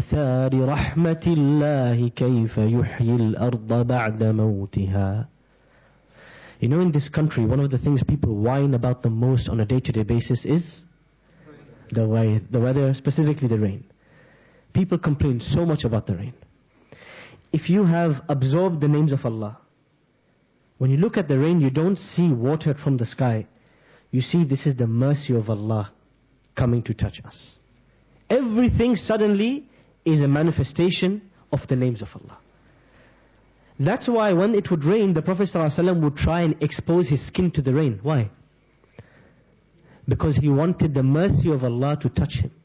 آثَارِ رَحْمَةِ اللَّهِ كَيْفَ يُحْيِي الْأَرْضَ بَعْدَ مَوْتِهَا. You know, in this country, one of the things people whine about the most on a day-to-day basis is the weather, specifically the rain. People complain so much about the rain. If you have absorbed the names of Allah, when you look at the rain, you don't see water from the sky. You see this is the mercy of Allah coming to touch us. Everything suddenly is a manifestation of the names of Allah. That's why when it would rain, the Prophet ﷺ would try and expose his skin to the rain. Why? Because he wanted the mercy of Allah to touch him.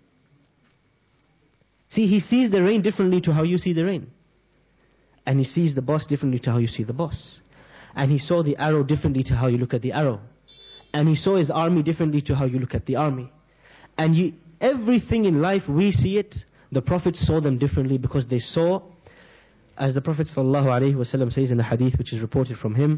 See, he sees the rain differently to how you see the rain. And he sees the boss differently to how you see the boss. And he saw the arrow differently to how you look at the arrow. And he saw his army differently to how you look at the army. And everything in life, we see it. The Prophet saw them differently because they saw, as the Prophet ﷺ says in a hadith which is reported from him,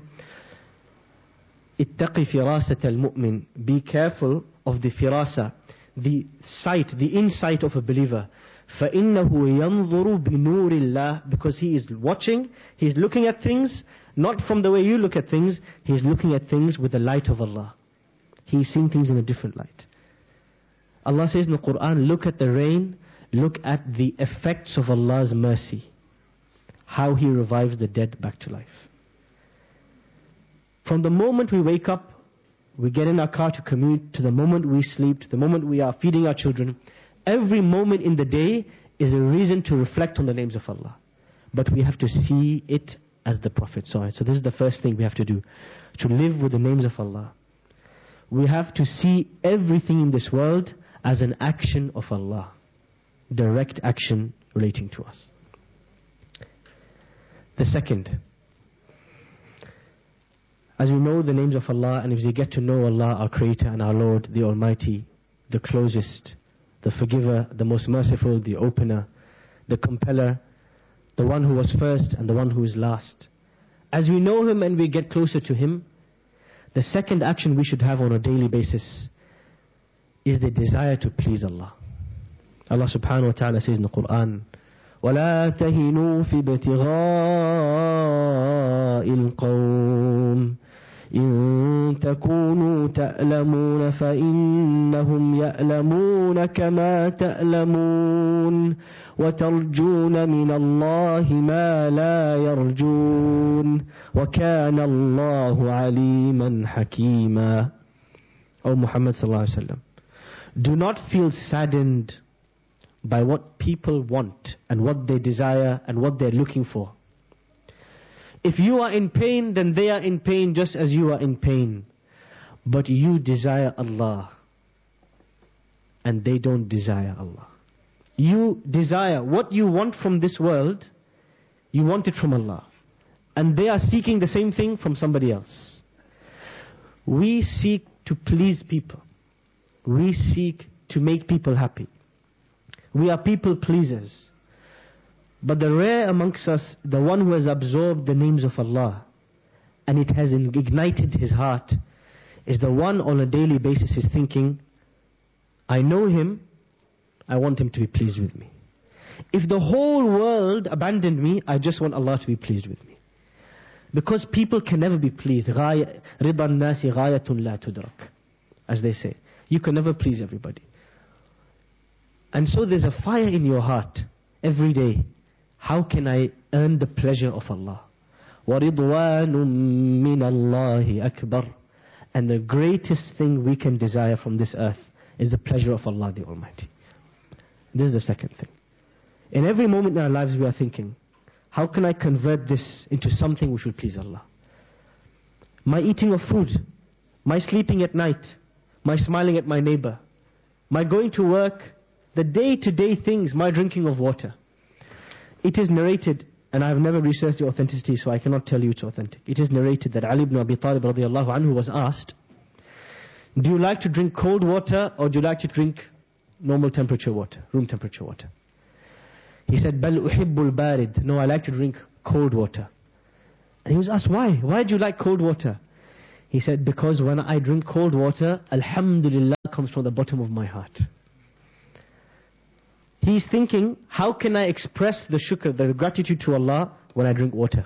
اتقي فراسة المؤمن. Be careful of the firasa, the sight, the insight of a believer. فَإِنَّهُ يَنْظُرُ بِنُورِ اللَّهِ. Because he is watching, he is looking at things, not from the way you look at things, he is looking at things with the light of Allah. He is seeing things in a different light. Allah says in the Quran, look at the rain, look at the effects of Allah's mercy. How He revives the dead back to life. From the moment we wake up, we get in our car to commute, to the moment we sleep, to the moment we are feeding our children, every moment in the day is a reason to reflect on the names of Allah. But we have to see it as the Prophet saw it. So this is the first thing we have to do, to live with the names of Allah. We have to see everything in this world as an action of Allah, direct action relating to us. The second, as we know the names of Allah, and if we get to know Allah, our Creator and our Lord, the Almighty, the closest, the forgiver, the most merciful, the opener, the compeller, the one who was first and the one who is last. As we know Him and we get closer to Him, the second action we should have on a daily basis is the desire to please Allah. Allah subhanahu wa ta'ala says in the Quran, وَلَا تَهِنُوا فِي ابْتِغَاءِ الْقَوْمِ إِن تَكُونُوا تَأْلَمُونَ فَإِنَّهُمْ يَأْلَمُونَ كَمَا تَأْلَمُونَ وَتَرْجُونَ مِنَ اللَّهِ مَا لَا يَرْجُونَ وَكَانَ اللَّهُ عَلِيمًا حَكِيمًا. O Muhammad sallallahu alaihi wasallam, do not feel saddened by what people want and what they desire and what they're looking for. If you are in pain, then they are in pain just as you are in pain. But you desire Allah and they don't desire Allah. You desire what you want from this world, you want it from Allah. And they are seeking the same thing from somebody else. We seek to please people. We seek to make people happy. We are people pleasers. But the rare amongst us, the one who has absorbed the names of Allah and it has ignited his heart, is the one on a daily basis is thinking, I know Him, I want Him to be pleased with me. If the whole world abandoned me, I just want Allah to be pleased with me. Because people can never be pleased. رِضَى النَّاسِ غَايَةٌ لَا تُدْرَكْ, as they say. You can never please everybody. And so there's a fire in your heart every day. How can I earn the pleasure of Allah? وَرِضْوَانٌ مِّنَ اللَّهِ أَكْبَرُ. And the greatest thing we can desire from this earth is the pleasure of Allah the Almighty. This is the second thing. In every moment in our lives we are thinking, how can I convert this into something which will please Allah? My eating of food, my sleeping at night, my smiling at my neighbor, my going to work, the day-to-day things, my drinking of water. It is narrated, and I have never researched the authenticity, so I cannot tell you it's authentic. It is narrated that Ali ibn Abi Talib radiallahu anhu was asked, do you like to drink cold water or do you like to drink normal temperature water, room temperature water? He said, بَلْ أُحِبُّ الْبَارِدِ. No, I like to drink cold water. And he was asked, why? Why do you like cold water? He said, because when I drink cold water, Alhamdulillah comes from the bottom of my heart. He's thinking, how can I express the shukr, the gratitude to Allah when I drink water?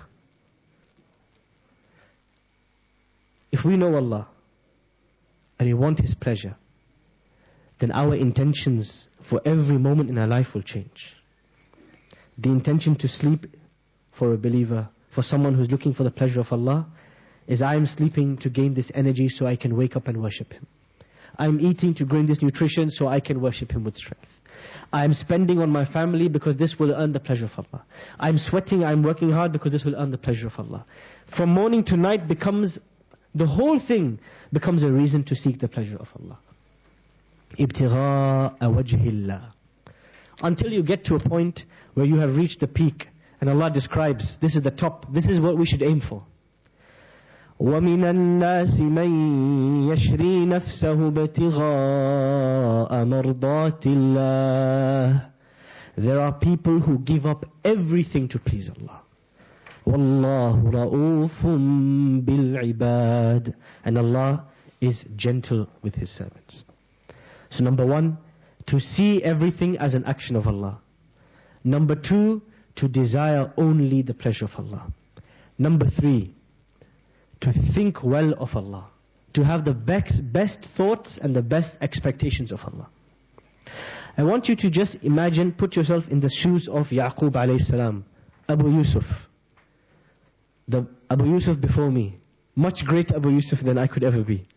If we know Allah and we want His pleasure, then our intentions for every moment in our life will change. The intention to sleep for a believer, for someone who's looking for the pleasure of Allah, is I am sleeping to gain this energy so I can wake up and worship Him. I'm eating to gain this nutrition so I can worship Him with strength. I'm spending on my family because this will earn the pleasure of Allah. I'm sweating, I'm working hard because this will earn the pleasure of Allah. From morning to night the whole thing becomes a reason to seek the pleasure of Allah. Ibtigha'a wajhillah. Until you get to a point where you have reached the peak, and Allah describes, this is the top, this is what we should aim for. وَمِنَ النَّاسِ مَن يَشْرِي نَفْسَهُ ابْتِغَاءَ مَرْضَاتِ اللَّهِ. There are people who give up everything to please Allah. وَاللَّهُ رَؤُوفٌ بِالْعِبَادِ. And Allah is gentle with His servants. So number one, to see everything as an action of Allah. Number two, to desire only the pleasure of Allah. Number three, to think well of Allah. To have the best thoughts and the best expectations of Allah. I want you to just imagine, put yourself in the shoes of Yaqub alayhi salam, Abu Yusuf. The Abu Yusuf before me. Much greater Abu Yusuf than I could ever be.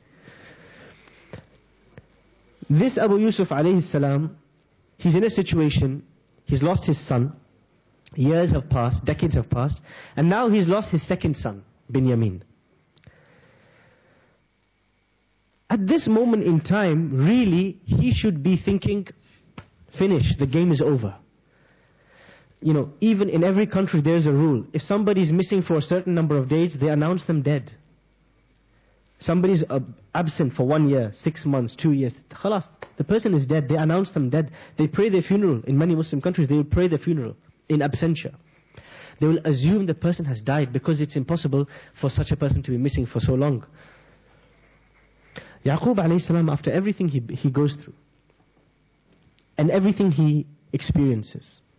This Abu Yusuf alayhi salam, he's in a situation, he's lost his son, years have passed, decades have passed, and now he's lost his second son, Binyamin. At this moment in time, really, he should be thinking, finish, the game is over. You know, even in every country there's a rule. If somebody's missing for a certain number of days, they announce them dead. Somebody's absent for 1 year, 6 months, 2 years. Khalas, the person is dead. They announce them dead. They pray their funeral. In many Muslim countries, they will pray their funeral in absentia. They will assume the person has died because it's impossible for such a person to be missing for so long. Yaqub alayhi salam, after everything he goes through and everything he experiences,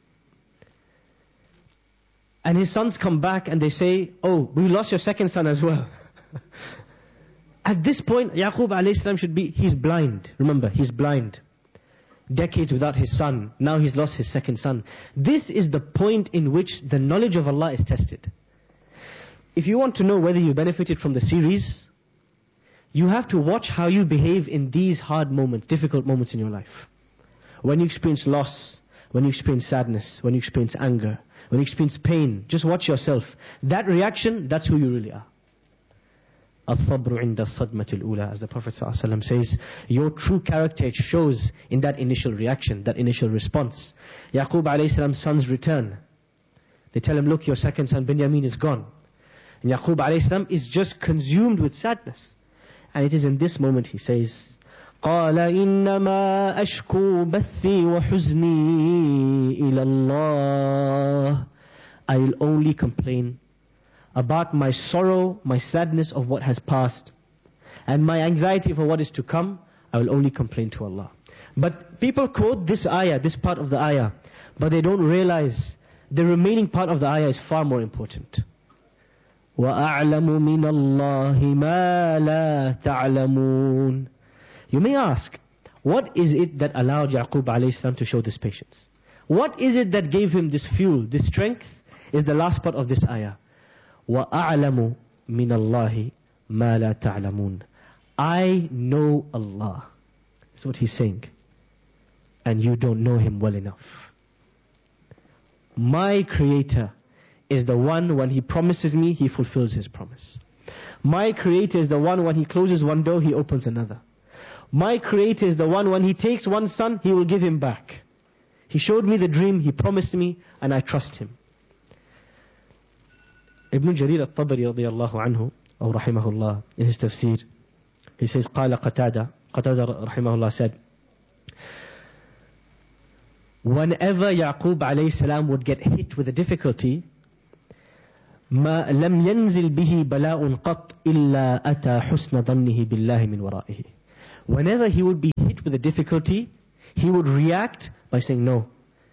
and his sons come back and they say, oh, we lost your second son as well. At this point, Yaqub alayhi salam he's blind. Remember, he's blind. Decades without his son. Now he's lost his second son. This is the point in which the knowledge of Allah is tested. If you want to know whether you benefited from the series, you have to watch how you behave in these hard moments, difficult moments in your life. When you experience loss, when you experience sadness, when you experience anger, when you experience pain, just watch yourself. That reaction, that's who you really are. As-sabru inda as-sadmatil ula, as the Prophet ﷺ says, your true character shows in that initial reaction, that initial response. Yaqub alayhi salam's sons return. They tell him, look, your second son Binyamin is gone. And Yaqub alayhi salam is just consumed with sadness. And it is in this moment he says, قَالَ إِنَّمَا أَشْكُو بَثِّي وَحُزْنِي إِلَى اللَّهِ. I will only complain about my sorrow, my sadness of what has passed, and my anxiety for what is to come. I will only complain to Allah. But people quote this ayah, this part of the ayah, but they don't realize the remaining part of the ayah is far more important. وَأَعْلَمُ مِنَ اللَّهِ مَا لَا تَعْلَمُونَ. You may ask, what is it that allowed Yaqub alayhi salam to show this patience? What is it that gave him this fuel, this strength? Is the last part of this ayah. وَأَعْلَمُ مِنَ اللَّهِ مَا لَا تَعْلَمُونَ. I know Allah. That's what he's saying. And you don't know Him well enough. My Creator is the one, when He promises me, He fulfills His promise. My Creator is the one, when He closes one door, He opens another. My Creator is the one, when He takes one son, He will give him back. He showed me the dream, He promised me, and I trust Him. Ibn Jarir al-Tabari radiyallahu anhu, or rahimahullah, in his tafsir, he says, قال Qatada rahimahullah said, whenever Yaqub alayhi salam would get hit with a difficulty, ما لم ينزل به بلاء قط إلا أتى حسن ظنه بالله من ورائه. Whenever he would be hit with a difficulty, he would react by saying, no,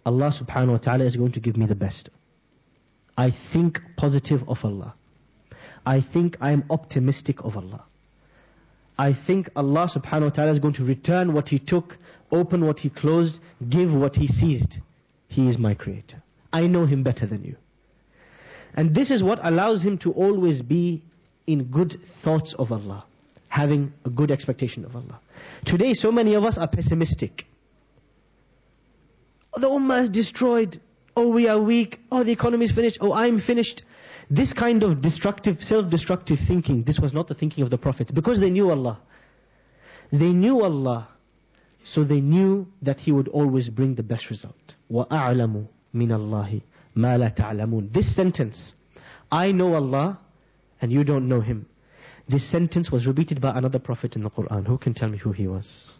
Allah subhanahu wa ta'ala is going to give me the best. I think positive of Allah. I think I am optimistic of Allah. I think Allah subhanahu wa ta'ala is going to return what He took, open what He closed, give what He seized. He is my creator. I know Him better than you. And this is what allows him to always be in good thoughts of Allah, having a good expectation of Allah. Today, so many of us are pessimistic. Oh, the ummah is destroyed. Oh, we are weak. Oh, the economy is finished. Oh, I'm finished. This kind of destructive, self-destructive thinking, this was not the thinking of the prophets, because they knew Allah. They knew Allah, so they knew that He would always bring the best result. وَأَعْلَمُ مِنَ اللَّهِ مَا لَا تَعْلَمُونَ. This sentence, I know Allah and you don't know Him. This sentence was repeated by another prophet in the Quran. Who can tell me who he was?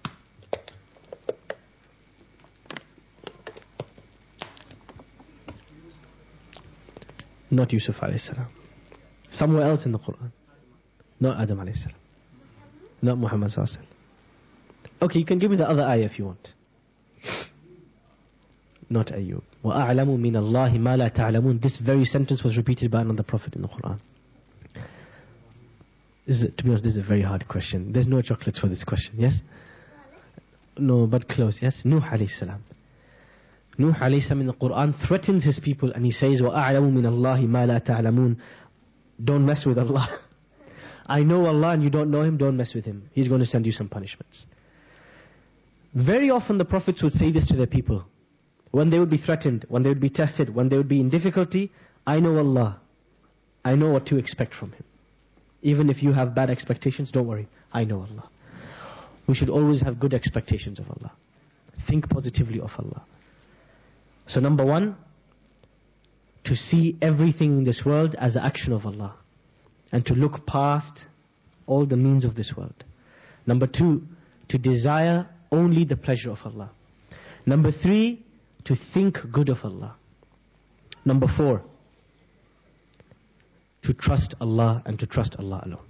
Not Yusuf alayhi salam. Somewhere else in the Quran. Not Adam alayhi salam. Not Muhammad sallallahu alayhi wasallam. Okay, you can give me the other ayah if you want. Not Ayyub. وَأَعْلَمُ مِنَ اللَّهِ مَا لَا تَعْلَمُونَ. This very sentence was repeated by another prophet in the Quran. To be honest, this is a very hard question. There's no chocolates for this question, yes? No, but close, yes? Nuh alayhi salam. Nuh alayhi salam in the Quran threatens his people and he says, وَأَعْلَمُ مِنَ اللَّهِ مَا لَا تَعْلَمُونَ. Don't mess with Allah. I know Allah and you don't know Him, don't mess with Him. He's going to send you some punishments. Very often the prophets would say this to their people. When they would be threatened, when they would be tested, when they would be in difficulty, I know Allah. I know what to expect from Him. Even if you have bad expectations, don't worry. I know Allah. We should always have good expectations of Allah. Think positively of Allah. So number one, to see everything in this world as an action of Allah. And to look past all the means of this world. Number two, to desire only the pleasure of Allah. Number three, to think good of Allah. Number four, to trust Allah and to trust Allah alone.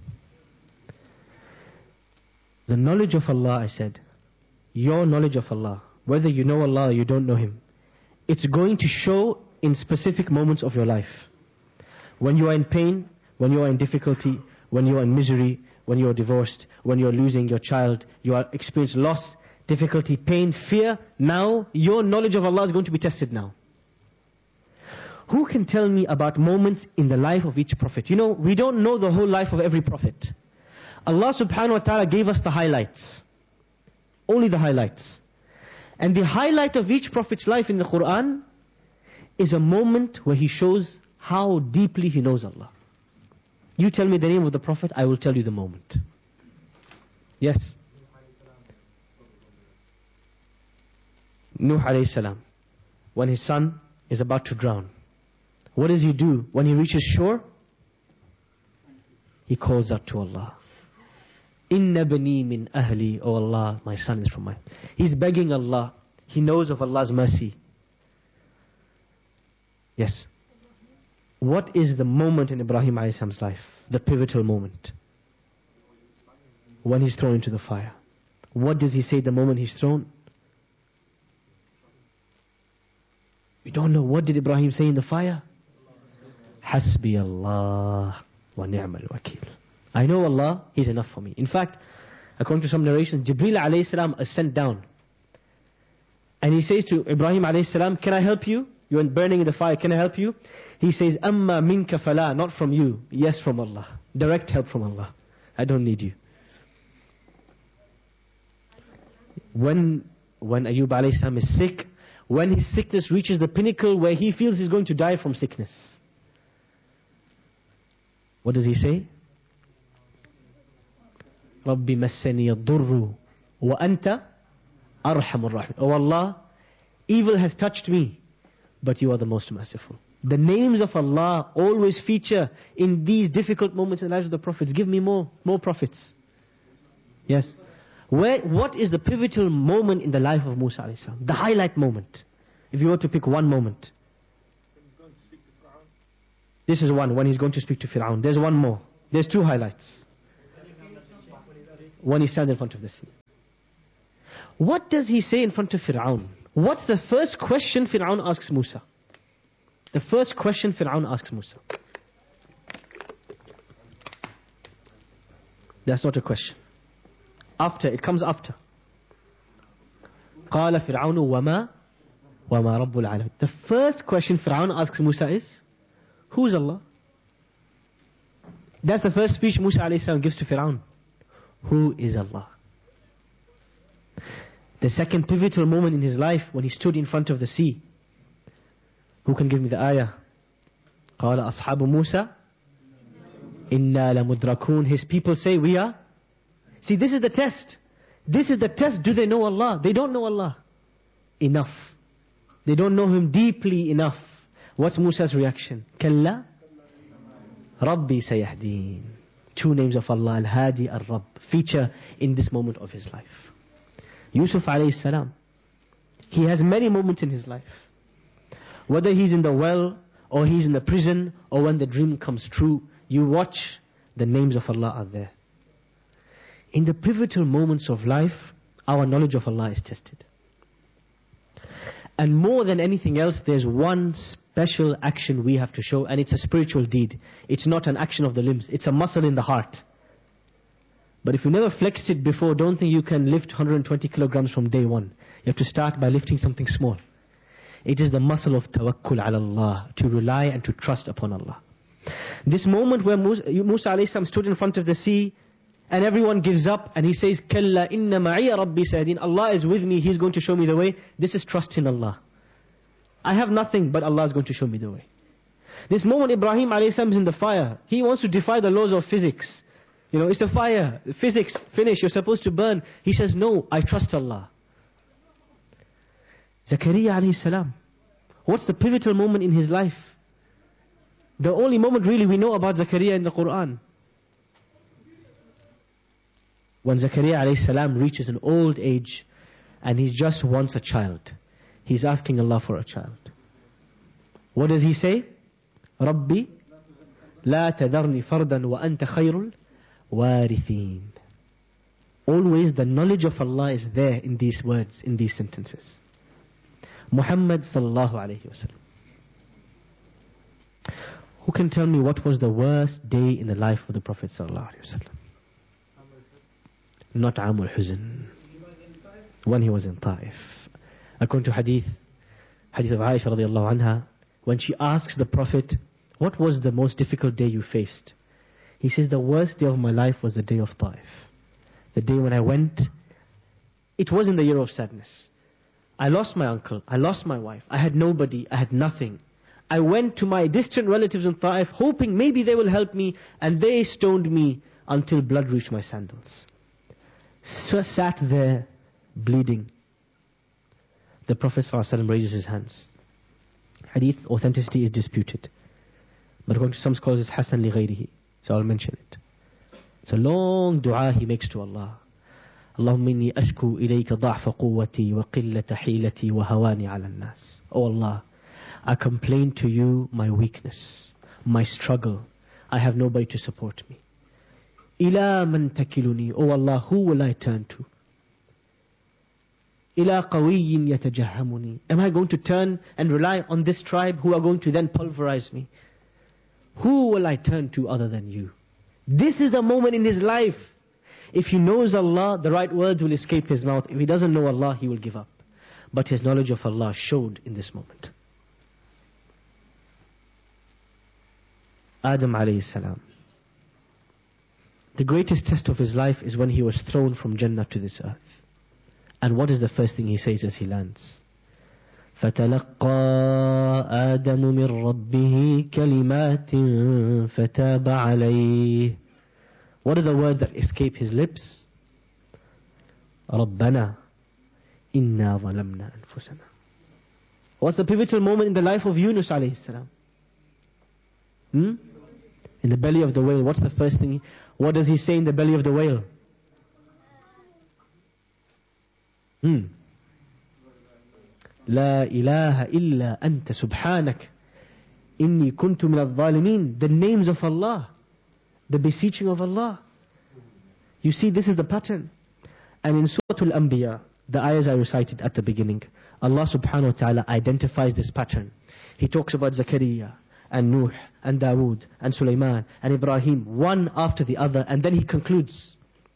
The knowledge of Allah, I said, your knowledge of Allah, whether you know Allah or you don't know Him, it's going to show in specific moments of your life. When you are in pain, when you are in difficulty, when you are in misery, when you are divorced, when you are losing your child, you are experiencing loss, difficulty, pain, fear. Now, your knowledge of Allah is going to be tested now. Who can tell me about moments in the life of each prophet? You know, we don't know the whole life of every prophet. Allah subhanahu wa ta'ala gave us the highlights. Only the highlights. And the highlight of each prophet's life in the Quran is a moment where he shows how deeply he knows Allah. You tell me the name of the prophet, I will tell you the moment. Yes? Nuh alayhi salam. When his son is about to drown, what does he do? When he reaches shore, he calls out to Allah. Inna bani min ahli. Oh Allah, my son is from my... He's begging Allah. He knows of Allah's mercy. Yes. What is the moment in Ibrahim alayhi salam's life? The pivotal moment. When he's thrown into the fire. What does he say the moment he's thrown? We don't know. What did Ibrahim say in the fire? Hasbi Allah wa ni'mal wakil. I know Allah, He's enough for me. In fact, according to some narrations, Jibreel alayhi salam is sent down. And he says to Ibrahim alayhi salam, can I help you? You're burning in the fire, can I help you? He says, Amma minka fala, not from you. Yes, from Allah. Direct help from Allah. I don't need you. When Ayyub alayhi salam is sick, when his sickness reaches the pinnacle where he feels he's going to die from sickness, what does he say? رَبِّ مَسَّنِيَ الضُّرُّ وَأَنْتَ أَرْحَمُ الرَّحِيمِ. Oh Allah, evil has touched me, but you are the most merciful. The names of Allah always feature in these difficult moments in the lives of the prophets. Give me more prophets. Yes. What is the pivotal moment in the life of Musa alayhi salam? The highlight moment. If you were to pick one moment. This is one, when he's going to speak to Fir'aun. There's one more. There's two highlights. When he stands in front of the sea. What does he say in front of Fir'aun? What's the first question Fir'aun asks Musa? The first question Fir'aun asks Musa. That's not a question. After, it comes after. قال فرعون وما رب العالمين. The first question Fir'aun asks Musa is, who's Allah? That's the first speech Musa alayhi salam gives to Fir'aun. Who is Allah? The second pivotal moment in his life, when he stood in front of the sea. Who can give me the ayah? قال أصحاب موسى إنا لمدركون. His people say, we are. See, this is the test. This is the test. Do they know Allah? They don't know Allah enough. They don't know Him deeply enough. What's Musa's reaction? كلا ربي سيهدين. Two names of Allah, Al-Hadi, Al-Rabb, feature in this moment of his life. Yusuf alayhi salam, he has many moments in his life. Whether he's in the well, or he's in the prison, or when the dream comes true, you watch, the names of Allah are there. In the pivotal moments of life, our knowledge of Allah is tested. And more than anything else, there's one special action we have to show, and it's a spiritual deed. It's not an action of the limbs, it's a muscle in the heart. But if you never flexed it before, don't think you can lift 120 kilograms from day one. You have to start by lifting something small. It is the muscle of tawakkul ala Allah, to rely and to trust upon Allah. This moment where Musa alayhi salam stood in front of the sea, and everyone gives up, and he says, Kalla inna ma'iya rabbi sayadin. Allah is with me, He's going to show me the way. This is trust in Allah. I have nothing, but Allah is going to show me the way. This moment Ibrahim alayhi salam is in the fire. He wants to defy the laws of physics. You know, it's a fire. Physics, finish, you're supposed to burn. He says, no, I trust Allah. Zakaria alayhi salam. What's the pivotal moment in his life? The only moment really we know about Zakaria in the Quran. When Zakaria alayhi salam reaches an old age and he just wants a child. He's asking Allah for a child. What does he say? Rabbi, la tadarni fardan wa anta khayrul warithin. Always the knowledge of Allah is there in these words, in these sentences. Muhammad sallallahu alayhi wa sallam. Who can tell me what was the worst day in the life of the Prophet sallallahu alayhi wa sallam? Not Amul Huzn. When he was in Taif. According to hadith of Aisha radiallahu anha, when she asks the Prophet, what was the most difficult day you faced? He says, the worst day of my life was the day of Taif. The day when I went, it was in the year of sadness. I lost my uncle, I lost my wife, I had nobody, I had nothing. I went to my distant relatives in Taif, hoping maybe they will help me, and they stoned me until blood reached my sandals. So sat there, bleeding. The Prophet ﷺ raises his hands. Hadith authenticity is disputed, but according to some scholars it's Hasan li ghayrihi, so I'll mention it. It's a long dua he makes to Allah. Allahumma inni ashku ilayka da'fa quwwati wa qillata hilati wa hawani ala nas. Oh Allah, I complain to you my weakness, my struggle. I have nobody to support me. Ila man takiluni. Oh Allah, who will I turn to? Ila qawiyyin yatajahamuni. Am I going to turn and rely on this tribe who are going to then pulverize me? Who will I turn to other than you? This is the moment in his life. If he knows Allah, the right words will escape his mouth. If he doesn't know Allah, he will give up. But his knowledge of Allah showed in this moment. Adam alayhi salam. The greatest test of his life is when he was thrown from Jannah to this earth. And what is the first thing he says as he lands? فَتَلَقَّى آدَمُ مِنْ رَبِّهِ كَلِمَاتٍ فَتَابَ عَلَيْهِ. What are the words that escape his lips? رَبَّنَا إِنَّا ظَلَمْنَا أَنفُسَنَا. What's the pivotal moment in the life of Yunus alayhi salam? In the belly of the whale, what's the first thing? What does he say in the belly of the whale? لا إله إلا أنت سبحانك إني كنت من الظالمين. The names of Allah, the beseeching of Allah. You see, this is the pattern. And in Surah Al-Anbiya, the ayahs I recited at the beginning, Allah subhanahu wa ta'ala identifies this pattern. He talks about Zakaria and Nuh and Dawood and Sulaiman and Ibrahim, one after the other, and then he concludes,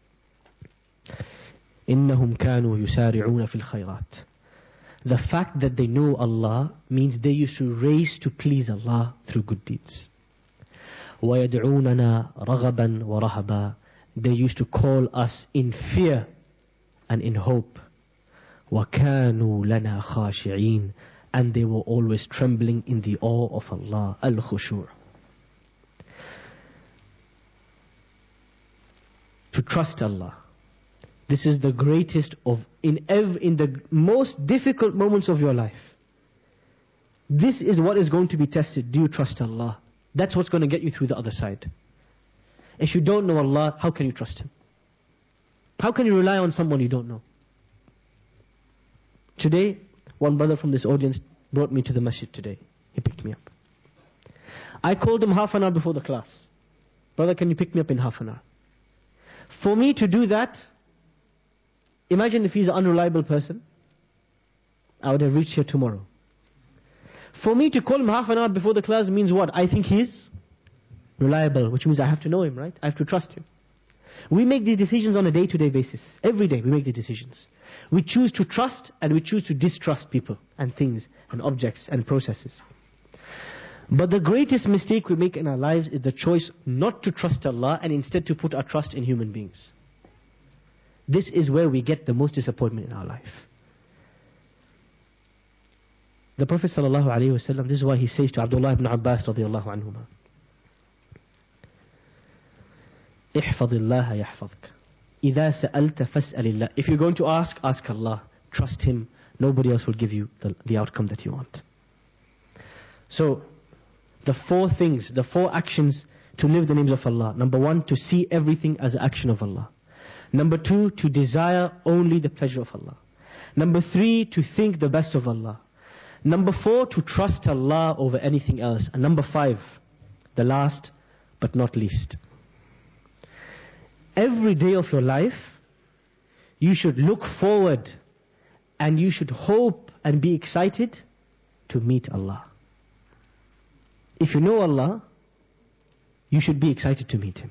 إِنَّهُمْ كَانُوا يُسَارِعُونَ فِي الْخَيْرَاتِ. The fact that they know Allah means they used to race to please Allah through good deeds. وَيَدْعُونَنَا رَغَبًا وَرَهَبًا. They used to call us in fear and in hope. وَكَانُوا لَنَا خَاشِعِينَ. And they were always trembling in the awe of Allah. Al-Khushu'. To trust Allah. This is the greatest of, in the most difficult moments of your life. This is what is going to be tested. Do you trust Allah? That's what's going to get you through the other side. If you don't know Allah, how can you trust Him? How can you rely on someone you don't know? Today, one brother from this audience brought me to the masjid today. He picked me up. I called him half an hour before the class. Brother, can you pick me up in half an hour? For me to do that, imagine if he's an unreliable person, I would have reached here tomorrow. For me to call him half an hour before the class means what? I think he's reliable, which means I have to know him, right? I have to trust him. We make these decisions on a day-to-day basis. Every day we make these decisions. We choose to trust and we choose to distrust people and things and objects and processes. But the greatest mistake we make in our lives is the choice not to trust Allah and instead to put our trust in human beings. This is where we get the most disappointment in our life. The Prophet ﷺ, this is why he says to Abdullah ibn Abbas radiyallahu anhuma, احفظ الله يحفظك. إذا سألت فاسأل الله. If you're going to ask, ask Allah. Trust Him. Nobody else will give you the outcome that you want. So, the four things, the four actions to live the names of Allah. Number one, to see everything as an action of Allah. Number two, to desire only the pleasure of Allah. Number three, to think the best of Allah. Number four, to trust Allah over anything else. And number five, the last but not least. Every day of your life, you should look forward and you should hope and be excited to meet Allah. If you know Allah, you should be excited to meet Him.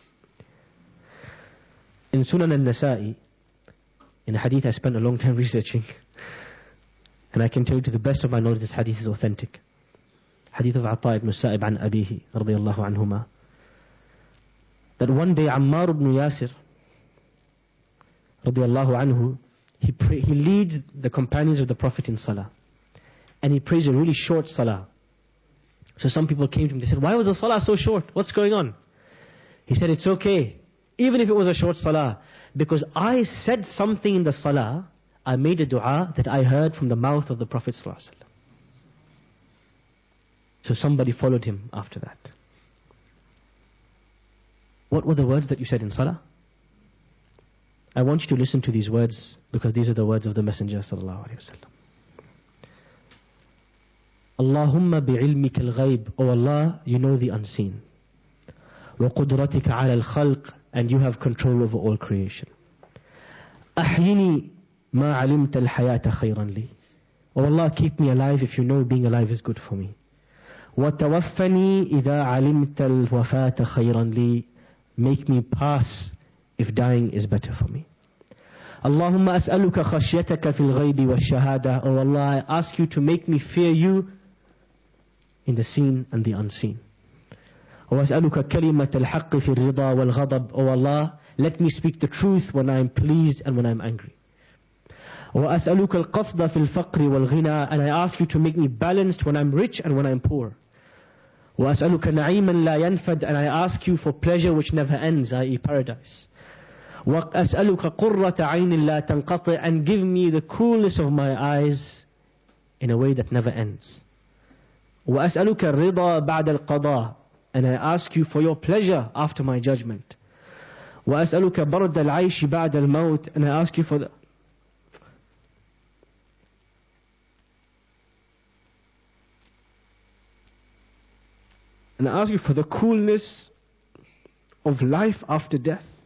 In Sunan al-Nasa'i, in a hadith I spent a long time researching, and I can tell you to the best of my knowledge this hadith is authentic. Hadith of Ata ibn Sa'ib an Abihi radiyallahu anhuma. That one day Ammar ibn Yasir radiyallahu anhu, he leads the companions of the Prophet in salah. And he prays a really short salah. So some people came to him, they said, why was the salah so short? What's going on? He said, it's okay, even if it was a short salah, because I said something in the salah, I made a dua that I heard from the mouth of the Prophet sallallahu alaihi wasallam. So somebody followed him after that. What were the words that you said in salah? I want you to listen to these words, because these are the words of the Messenger sallallahu alaihi wasallam. Allahumma bi'ilmika al-ghayb. Oh Allah, you know the unseen. Wa qudratika ala al-khalq. And you have control over all creation. Ahyini ma alimta al-hayata khayran li. Oh Allah, keep me alive if you know being alive is good for me. Wa tawaffani idha alimta al-wafata khayran li. Make me pass if dying is better for me. Allahumma as'aluka khashyataka fil ghaybi wa shahada. Oh Allah, I ask you to make me fear you in the seen and the unseen. وَأَسْأَلُكَ كَلِمَةَ الْحَقِّ فِي الرِّضَى وَالْغَضَبِ. Oh Allah, let me speak the truth when I am pleased and when I am angry. وَأَسْأَلُكَ الْقَصْدَ فِي الْفَقْرِ وَالْغِنَى. And I ask you to make me balanced when I am rich and when I am poor. وَأَسْأَلُكَ نَعِيمًا لَا يَنْفَدْ. And I ask you for pleasure which never ends, i.e. paradise. وَأَسْأَلُكَ قُرَّةَ عَيْنٍ لَا تَنْقَطِعْ. And give me the coolness of my eyes in a way that never ends. وَأَسْأَلُكَ الرِّضَى بَعْدَ الْقَضَاءِ. And I ask you for your pleasure after my judgment. وَأَسْأَلُكَ بَرْدَ الْعَيْشِ بَعْدَ الْمَوْتِ. And I ask you for the coolness of life after death.